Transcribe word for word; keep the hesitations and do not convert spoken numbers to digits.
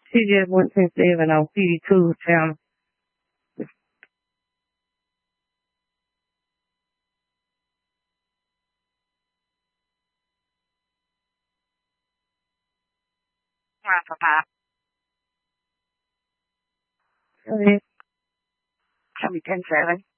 She just went to seven on fifty-two channel. Papa. Okay. Tell me ten seven.